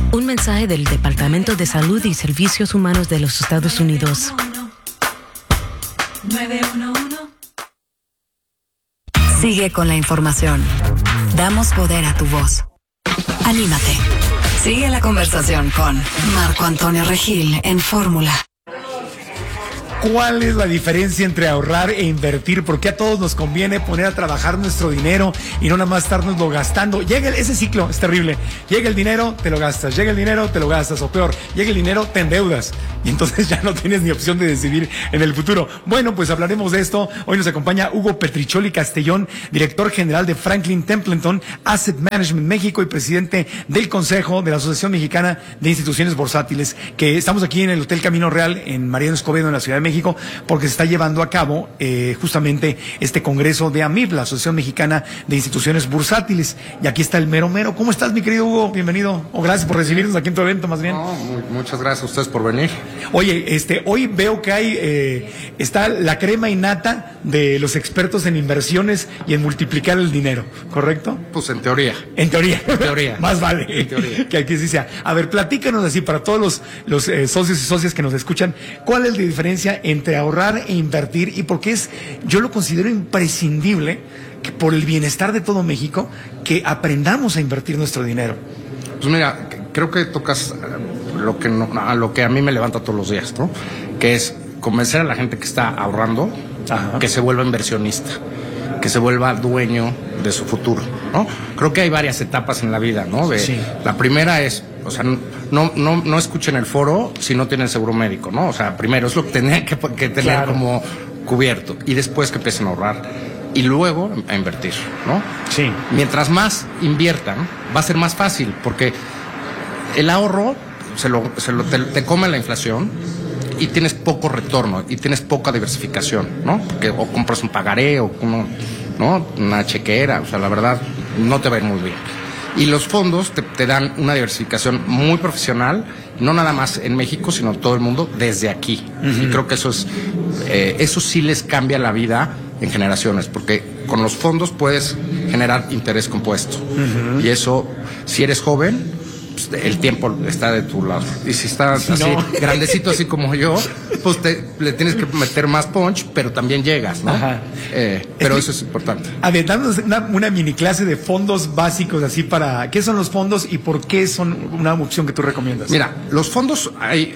Un mensaje del Departamento de Salud y Servicios Humanos de los Estados Unidos. 911. Sigue con la información. Damos poder a tu voz. Anímate. Sigue la conversación con Marco Antonio Regil en Fórmula. ¿Cuál es la diferencia entre ahorrar e invertir? ¿Por qué a todos nos conviene poner a trabajar nuestro dinero y no nada más estarnoslo gastando? Ese ciclo es terrible. Llega el dinero, te lo gastas. Llega el dinero, te lo gastas. O peor, llega el dinero, te endeudas. Y entonces ya no tienes ni opción de decidir en el futuro. Bueno, pues hablaremos de esto. Hoy nos acompaña Hugo Petricholi Castellón, director general de Franklin Templeton Asset Management México y presidente del Consejo de la Asociación Mexicana de Instituciones Bursátiles, que estamos aquí en el Hotel Camino Real en Mariano Escobedo, en la Ciudad de México, porque se está llevando a cabo justamente este congreso de AMIB, la Asociación Mexicana de Instituciones Bursátiles. Y aquí está el mero mero. ¿Cómo estás, mi querido Hugo? Bienvenido. O gracias por recibirnos aquí en tu evento, más bien. No, muchas gracias a ustedes por venir. Oye, hoy veo que está la crema innata de los expertos en inversiones y en multiplicar el dinero, ¿correcto? Pues en teoría. En teoría. En teoría. Más vale. En teoría. Que aquí sí sea. A ver, platícanos así, para todos los socios y socias que nos escuchan, ¿cuál es la diferencia entre ahorrar e invertir? Y por qué yo lo considero imprescindible, que por el bienestar de todo México, que aprendamos a invertir nuestro dinero. Pues mira, creo que tocas a lo que a mí me levanta todos los días, ¿no? Que es convencer a la gente que está ahorrando, ajá, que se vuelva inversionista, que se vuelva dueño de su futuro, ¿no? Creo que hay varias etapas en la vida, ¿no? Sí. La primera es, o sea, no escuchen el foro si no tienen seguro médico, ¿no? O sea, primero es lo que tienen que tener, claro, como cubierto, y después que empiecen a ahorrar y luego a invertir, ¿no? Sí. Mientras más inviertan, va a ser más fácil, porque el ahorro te come la inflación y tienes poco retorno y tienes poca diversificación, ¿no? Porque o compras un pagaré o una chequera, o sea, la verdad no te va a ir muy bien. Y los fondos te dan una diversificación muy profesional, no nada más en México, sino en todo el mundo, desde aquí. Uh-huh. Y creo que eso sí les cambia la vida en generaciones, porque con los fondos puedes generar interés compuesto. Uh-huh. Y eso, si eres joven, el tiempo está de tu lado. Y si estás así, grandecito así como yo, pues le tienes que meter más punch, pero también llegas, ¿no? Pero eso es importante. A ver, danos una mini clase de fondos básicos así para... ¿Qué son los fondos y por qué son una opción que tú recomiendas? Mira, los fondos, hay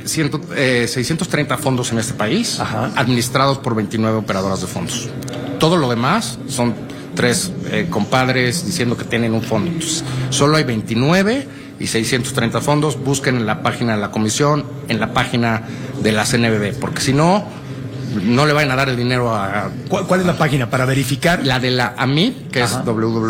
630 fondos en este país, ajá, administrados por 29 operadoras de fondos. Todo lo demás son 3 compadres diciendo que tienen un fondo. Entonces, solo hay 29 y 630 fondos. Busquen en la página de la comisión, en la página de la CNBV, porque si no le vayan a dar el dinero a... ¿Cuál es la página para verificar? La de la AMIB, que ajá, es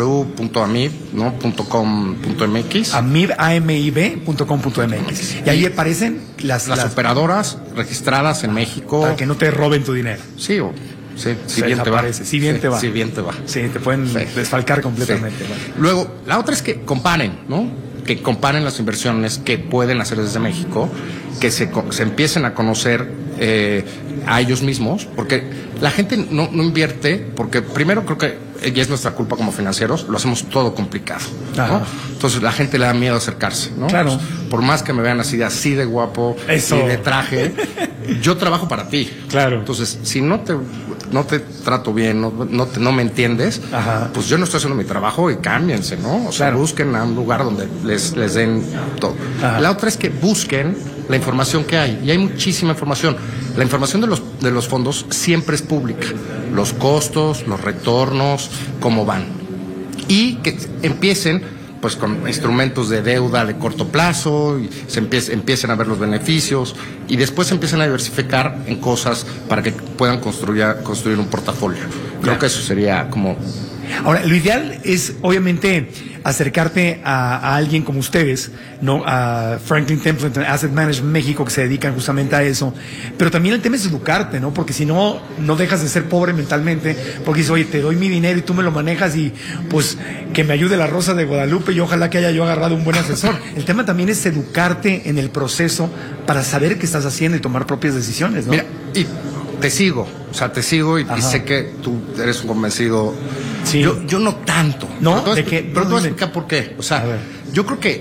www.amib.com.mx. amib.com.mx. Y ahí aparecen las operadoras registradas en México. Para que no te roben tu dinero. Sí, si bien te va. Si bien te va. Si bien te va. Sí, te pueden desfalcar completamente. Sí. Luego, la otra es que comparen, ¿no? Que comparen las inversiones que pueden hacer desde México, que se empiecen a conocer a ellos mismos, porque la gente no invierte, porque primero creo que, y es nuestra culpa como financieros, lo hacemos todo complicado, ¿no? Entonces la gente le da miedo acercarse, ¿no? Claro. Pues, por más que me vean así de guapo, eso, y de traje, yo trabajo para ti. Claro. Entonces, si no te trato bien, no me entiendes, ajá, pues yo no estoy haciendo mi trabajo y cámbiense, ¿no? O sea, claro, busquen a un lugar donde les den todo. Ajá. La otra es que busquen la información que hay, y hay muchísima información. La información de los fondos siempre es pública, los costos, los retornos, cómo van, y que empiecen pues con instrumentos de deuda de corto plazo, y empiecen a ver los beneficios, y después empiecen a diversificar en cosas para que puedan construir un portafolio. Creo que eso sería como... Ahora, lo ideal es, obviamente, acercarte a alguien como ustedes, ¿no? A Franklin Templeton Asset Management México, que se dedican justamente a eso. Pero también el tema es educarte, ¿no? Porque si no, no dejas de ser pobre mentalmente, porque dices, oye, te doy mi dinero y tú me lo manejas y, pues, que me ayude la Rosa de Guadalupe y ojalá que haya yo agarrado un buen asesor. El tema también es educarte en el proceso para saber qué estás haciendo y tomar propias decisiones, ¿no? Mira, y te sigo y sé que tú eres un convencido. Sí. Yo no tanto. ¿No? Pero te voy a explicar por qué. O sea, yo creo que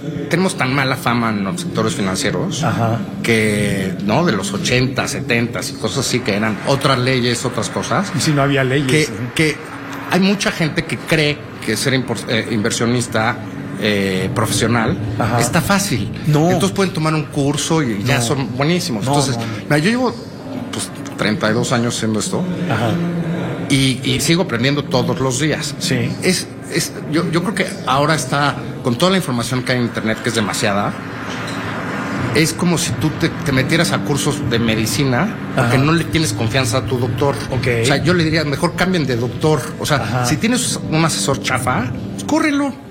tenemos tan mala fama en los sectores financieros que, ¿no? De los 80, 70 y cosas así, que eran otras leyes, otras cosas. Y si no había leyes. Que hay mucha gente que cree que ser inversionista profesional está fácil. No. Entonces pueden tomar un curso y ya son buenísimos. Entonces, mira, yo llevo 32 años haciendo esto. Y sigo aprendiendo todos los días. Sí. Yo creo que ahora está, con toda la información que hay en internet, que es demasiada, es como si tú te metieras a cursos de medicina porque no le tienes confianza a tu doctor. Okay. O sea, yo le diría, mejor cambien de doctor. O sea, si tienes un asesor chafa, pues, córrelo.